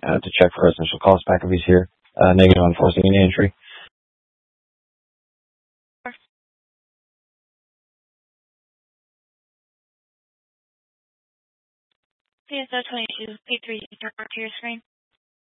to check for residential cost back if he's here. Negative on forcing any entry. CSO 22, P3, to your screen.